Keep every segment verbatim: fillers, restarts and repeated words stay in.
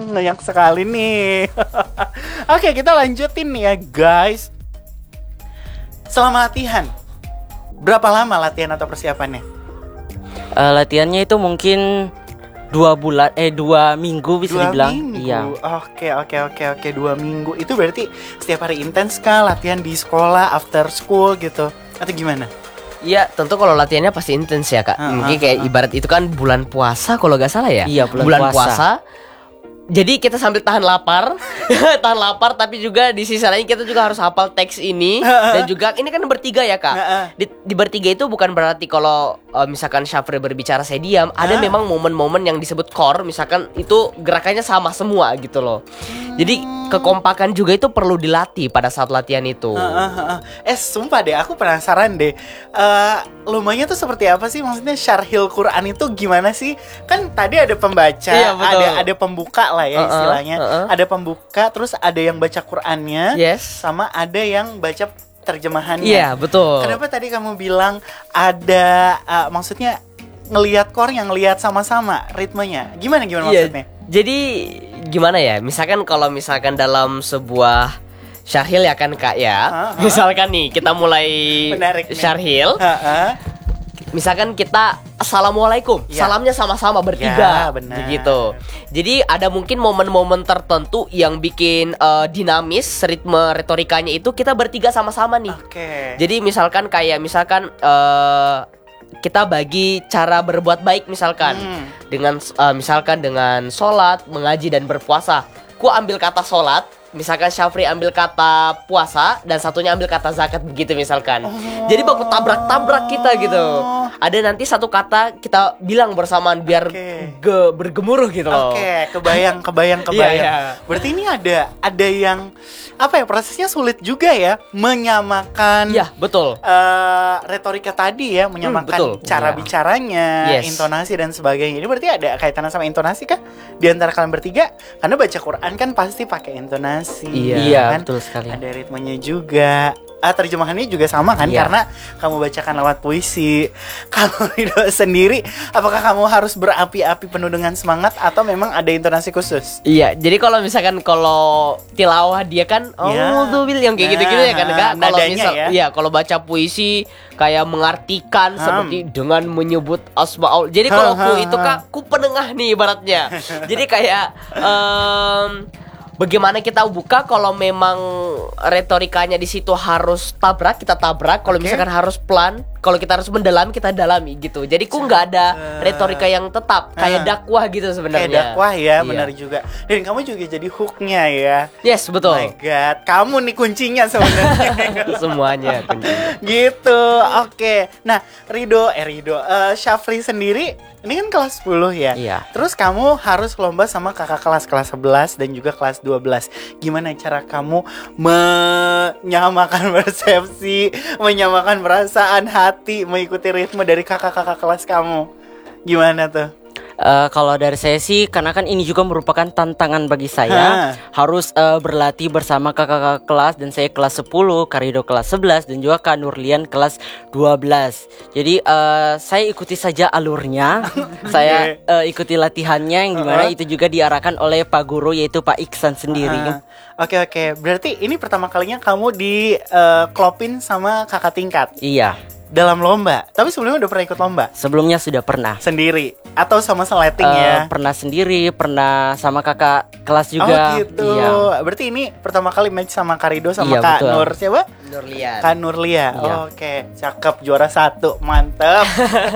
banyak sekali nih. Oke, kita lanjutin nih ya guys. Selama latihan, berapa lama latihan atau persiapannya? Uh, latihannya itu mungkin dua bulan, eh dua minggu bisa dua dibilang. Minggu. Iya. Oke oke oke oke dua minggu. Itu berarti setiap hari intens kah latihan di sekolah, after school gitu, atau gimana? Iya, tentu kalau latihannya pasti intens ya kak. Uh, Mungkin uh, kayak uh. ibarat itu kan bulan puasa kalau gak salah ya. Iya, bulan puasa. puasa. Jadi kita sambil tahan lapar, tahan lapar, tapi juga di sisi lain kita juga harus hafal teks ini. Dan juga ini kan bertiga ya kak. Di, di bertiga itu bukan berarti kalau uh, misalkan Syafri berbicara saya diam. Ada memang momen-momen yang disebut core. Misalkan itu gerakannya sama semua gitu loh. Jadi kekompakan juga itu perlu dilatih pada saat latihan itu. Uh, uh, uh, uh. Eh sumpah deh, aku penasaran deh. Uh, Lumayan tuh seperti apa sih? Maksudnya syarhil Quran itu gimana sih? Kan tadi ada pembaca, Iya, betul. ada ada pembuka lah ya Uh-uh, istilahnya. uh-uh. Ada pembuka, terus ada yang baca Qurannya, Yes. sama ada yang baca terjemahannya. Iya betul. Kenapa tadi kamu bilang ada uh, maksudnya ngelihat core yang ngelihat sama-sama ritmenya? Gimana gimana Iya, maksudnya? jadi gimana ya? Misalkan kalau misalkan dalam sebuah syarhil ya kan kak ya. Ha-ha. Misalkan nih kita mulai Menarik nih. syarhil. Ha-ha. Misalkan kita assalamualaikum, Ya. salamnya sama-sama bertiga, Ya, benar. begitu. Jadi ada mungkin momen-momen tertentu yang bikin eh, dinamis ritme retorikanya itu kita bertiga sama-sama nih. Oke. Jadi misalkan kayak misalkan eh, kita bagi cara berbuat baik misalkan Hmm. dengan eh, misalkan dengan sholat, mengaji dan berpuasa. Ku ambil kata sholat, misalkan Syafri ambil kata puasa dan satunya ambil kata zakat begitu misalkan. Jadi baku tabrak-tabrak kita gitu. Ada nanti satu kata kita bilang bersamaan biar Oke. ge- bergemuruh gitu loh. Oke, kebayang, kebayang, kebayang. Iya, iya. Berarti ini ada, ada yang apa ya, prosesnya sulit juga ya, menyamakan Iya, betul. eh, retorika tadi ya, menyamakan betul. cara Iya. bicaranya, Yes. intonasi dan sebagainya. Ini berarti ada kaitannya sama intonasi kah di antara kalian bertiga? Karena baca Quran kan pasti pakai intonasi. Iya. Iya, kan? betul sekali. Ada ritmenya juga. Ah, terjemahannya juga sama kan, Iya. karena kamu bacakan lewat puisi. Kalau Rido sendiri, apakah kamu harus berapi-api penuh dengan semangat atau memang ada intonasi khusus? Iya, jadi kalau misalkan kalau tilawah dia kan oh Ya. tuh Bil, yang kayak gitu-gitu ya kan enggak. Nah, Kalau nadanya misal ya. iya, kalau baca puisi kayak mengartikan Hmm. seperti dengan menyebut asmaul. Jadi kalau Ha, ku ha, itu ha. kak ku penengah nih ibaratnya. Jadi kayak em, bagaimana kita buka kalau memang retorikanya di situ harus tabrak, kita tabrak. Kalau Oke. misalkan harus pelan, kalau kita harus mendalam, kita dalami gitu. Jadi ku nggak ada retorika yang tetap kayak Ah. dakwah gitu sebenarnya. Kayak dakwah ya, Iya. benar juga. Dan kamu juga jadi hooknya ya. Yes, betul. Oh my God, kamu nih kuncinya sebenarnya. Semuanya kuncinya. Gitu, oke. Nah, Rido, eh Rido, eh, Syafri sendiri, ini kan kelas sepuluh ya? Iya. Terus kamu harus lomba sama kakak kelas, kelas sebelas dan juga kelas dua belas. Gimana cara kamu menyamakan persepsi, menyamakan perasaan hati, mengikuti ritme dari kakak-kakak kelas kamu? Gimana tuh? Eh, kalau dari saya sih, karena kan ini juga merupakan tantangan bagi Ha. saya, harus eh, berlatih bersama kakak-kakak kelas, dan saya kelas sepuluh, Karido kelas sebelas, dan juga Kak Nurlian kelas dua belas. Jadi eh, saya ikuti saja alurnya, saya eh, ikuti latihannya yang dimana Uh-uh. itu juga diarahkan oleh Pak Guru, yaitu Pak Iksan sendiri. Ah, Oke oke, berarti ini pertama kalinya kamu di eh, klopin sama kakak tingkat Iya, dalam lomba. Tapi sebelumnya udah pernah ikut lomba sebelumnya sudah pernah. sendiri atau sama seleting Eh, ya? Pernah sendiri, pernah sama kakak kelas juga. Oh gitu. Iya. Berarti ini pertama kali match sama Karido sama Iya, Kak betul. Nur siapa? Nurlian. Kak Nurlia. Iya. Oke, cakep, juara satu, mantep.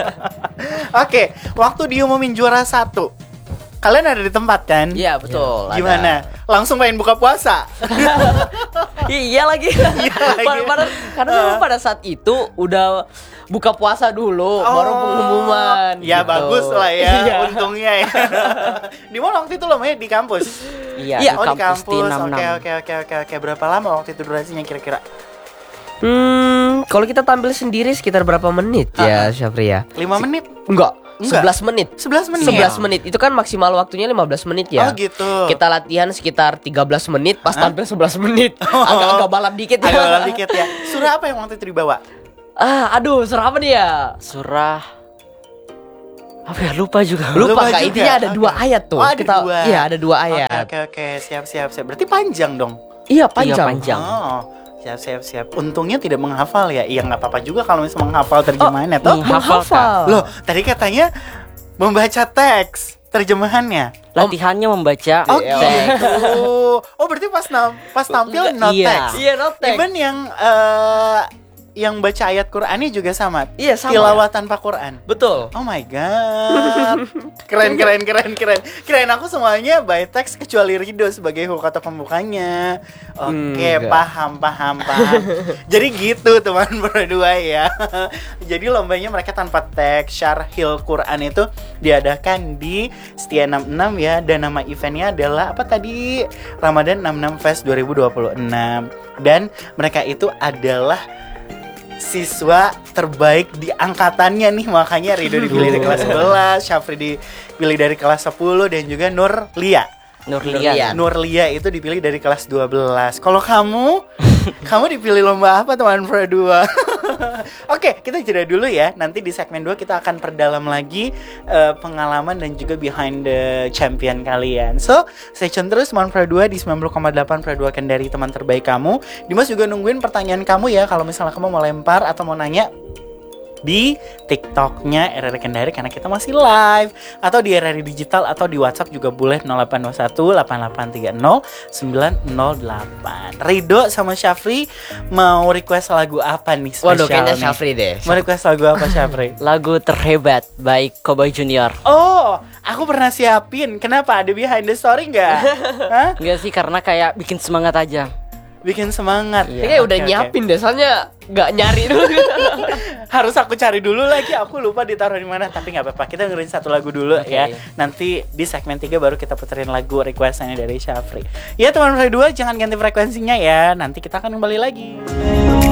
Oke, waktu diumumin juara satu, kalian ada di tempat kan? Iya betul. ada. Gimana? Langsung main buka puasa? Iya lagi. Iya lagi. Pada- pada- karena memang pada saat itu udah buka puasa dulu, baru pengumuman. Ya gitu. bagus lah ya, Iya. untungnya ya. Di mana waktu itu lomanya di kampus? Iya, Iya, di Oh di kampus kampus. T enam puluh Oke enam. oke oke oke oke. Berapa lama waktu itu durasinya kira-kira? Hmm, kalau kita tampil sendiri sekitar berapa menit ya, Syafri ya? lima menit? Enggak, Enggak. sebelas menit. sebelas menit. sebelas menit. Itu kan maksimal waktunya lima belas menit ya. Oh gitu. Kita latihan sekitar tiga belas menit, pas tampil sebelas menit. Oh. Agak-agak balap dikit ya. Agak balap dikit ya. Surah apa yang waktu itu dibawa? Ah, aduh, surah apa nih ya? Surah Apa ya, lupa juga. Lupa, Lupa Kak, juga? intinya ada dua Oke. ayat tuh. Oh, ada Kita dua. iya, ada dua Oke ayat. oke oke, siap siap siap. Berarti panjang dong. Iya, Iya, panjang. panjang. Oh, siap siap siap. Untungnya tidak menghafal ya. Iya nggak apa-apa juga kalau misalnya menghafal terjemahannya toh. menghafal, Menghafal. Loh, tadi katanya membaca teks terjemahannya. Latihannya membaca Oh Iya. teks. gitu. Oh berarti pas nam pas tampil no Iya. teks. Iya, no teks. Even yang eh, yang baca ayat Qur'annya juga sama. Iya, sama. Tilawah tanpa Qur'an. Betul. Oh my god. Keren keren keren keren. Keren aku semuanya by text kecuali Rido sebagai kata pembukanya. Oke, Enggak. paham paham paham. Jadi gitu teman berdua ya. Jadi lombanya mereka tanpa teks Syarhil Quran itu diadakan di Setia enam puluh enam ya, dan nama eventnya adalah apa tadi? Ramadan enam puluh enam Fest dua ribu dua puluh enam. Dan mereka itu adalah siswa terbaik di angkatannya nih, makanya Rido dipilih dari kelas sebelas, Syafri dipilih dari kelas sepuluh, dan juga Nur Lia. Nurlian. Nur Lia itu dipilih dari kelas dua belas. Kalau kamu, kamu dipilih lomba apa teman Pro dua? Oke, kita jeda dulu ya. Nanti di segmen dua kita akan perdalam lagi eh, pengalaman dan juga behind the champion kalian. So, stay tune terus teman Pro dua di sembilan puluh koma delapan Pro dua Kendari, teman terbaik kamu. Dimas juga nungguin pertanyaan kamu ya, kalau misalnya kamu mau lempar atau mau nanya di TikToknya R R Kendari karena kita masih live, atau di R R I Digital, atau di WhatsApp juga boleh nol delapan dua satu delapan delapan tiga nol sembilan nol delapan. Rido sama Syafri mau request lagu apa nih spesial? Waduh, kayaknya nih? Syafri deh. Mau request lagu apa Syafri? Lagu terhebat by Cowboy Junior. Oh, aku pernah siapin. Kenapa? Ada behind the story nggak? Hah? Enggak sih, karena kayak bikin semangat aja. Bikin semangat. Iya. Kayaknya Oke, udah oke. nyiapin deh, soalnya nggak nyari dulu. Harus aku cari dulu lagi, aku lupa ditaruh di mana, tapi nggak apa-apa, kita dengerin satu lagu dulu Oke. ya. Nanti di segmen tiga baru kita puterin lagu requestannya dari Syafri. Ya teman-teman dua, jangan ganti frekuensinya ya, nanti kita akan kembali lagi.